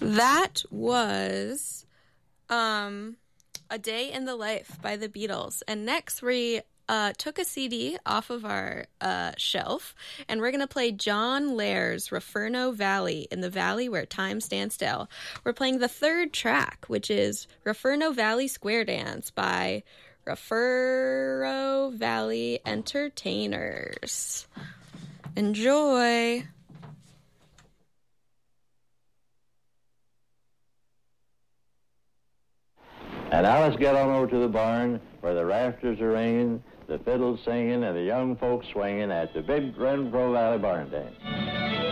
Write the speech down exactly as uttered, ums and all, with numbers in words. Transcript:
That was um, A Day in the Life by the Beatles. And next we uh, took a C D off of our uh, shelf, and we're going to play John Layer's Rafferno Valley, in the valley where time stands still. We're playing the third track, which is Rafferno Valley Square Dance by Rafferno Valley Entertainers. Enjoy! And now let's get on over to the barn where the rafters are ringing, the fiddles singing, and the young folks swinging at the big Renfro Valley Barn Dance.